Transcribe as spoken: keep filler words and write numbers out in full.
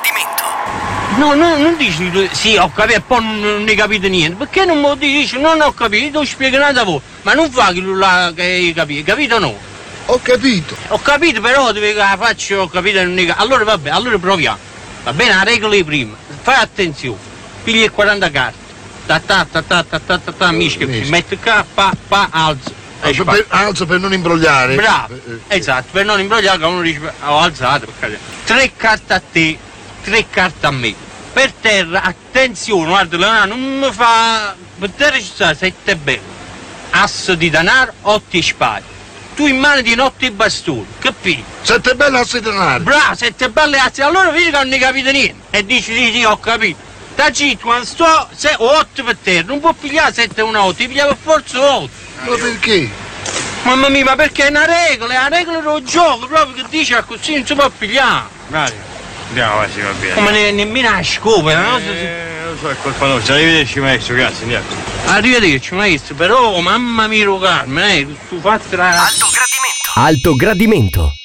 gradimento. No, no, non dici tu, sì, ho capito, e poi non, non ne capite niente. Perché non me lo dici? Non ho capito, lo spiego a voi. Ma non fa che lui là che hai capito, capito o no? Ho capito. Ho capito, però dove la faccio, ho capito, non ne... Allora vabbè, allora proviamo. Va bene, la regola di prima. Fai attenzione. Pigli quaranta carte. Ta ta ta ta ta ta ta ta, mischia, metti qua, pa, pa, alzo. Alzo per, alzo per non imbrogliare. Bravo, esatto, per non imbrogliare che uno dice, ho alzato, per carità. Tre carte a te, tre carte a me. Per terra, attenzione, guarda, Leonardo, non mi fa... Per terra ci sta sette belle. Asso di denaro, otto spade. Tu in mano di notte e bastoni, capito? Sette belle asse di denaro. Bravo, sette belle asse, allora vedi che non ne capite niente. E dici, sì, sì, ho capito. Da cinque, quando sto, se, otto per terra, non può pigliare sette e una otto, ti piglia per forza otto. Ma perché? Mamma mia, ma perché è una regola, è una regola del gioco, proprio che dice così non si può pigliare. Mario, andiamo avanti, va bene. Come ne, nemmeno a scopa, no? Eh, lo so, è colpa nostra. Arrivederci maestro, grazie, andiamo. Arrivederci maestro, però mamma mia Carmen, eh, tu fatti la... Alto gradimento. Alto gradimento.